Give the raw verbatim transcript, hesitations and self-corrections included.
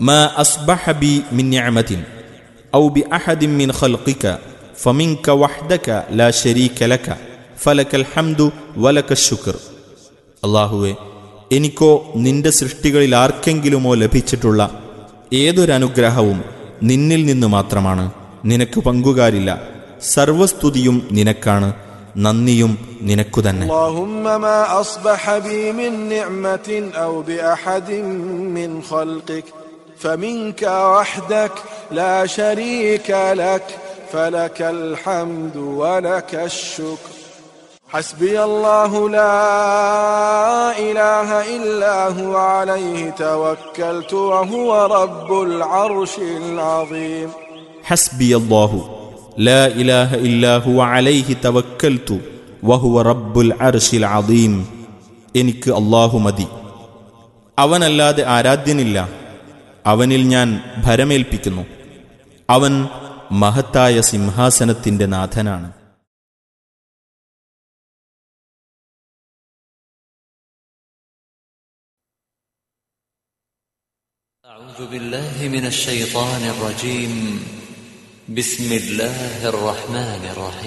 മാ അസ്ബഹ ബി മിൻ നിഅമത്തിൻ ഔ ബി അഹദിൻ മിൻ ഖൽഖിക ഫമിൻക വഹ്ദക ലാ ശരീക ലക ഫലകൽ ഹംദു വലകശ് ശുക്ർ. അല്ലാഹുവേ, എനിക്കോ നിന്റെ സൃഷ്ടികളിൽ ആർക്കെങ്കിലുമോ ലഭിച്ചിട്ടുള്ള ഏതൊരനുഗ്രഹവും നിന്നിൽ നിന്ന് മാത്രമാണ്. നിനക്ക് പങ്കുകാരില്ല. സർവസ്തുതിയും നിനക്കാണ്, നന്ദിയും നിനക്കു തന്നെ. اللهم ما أصبح بي من نعمة أو بأحد من خلقك فمنك وحدك لا شريك لك فلك الحمد ولك الشكر. حسبي الله لا إله إلا هو عليه توكلت وهو رب العرش العظيم. حسبي الله لا إله إلا هو عليه توكلت وهو رب العرش العظيم. എനിക്ക് അല്ലാഹു മതി, അവനല്ലാതെ ആരാധ്യനില്ല. അവനിൽ ഞാൻ ഭരമേൽപ്പിക്കുന്നു. അവൻ മഹത്തായ സിംഹാസനത്തിന്റെ നാഥനാണ്. أعوذ بالله من الشيطان الرجيم. بسم الله الرحمن الرحيم.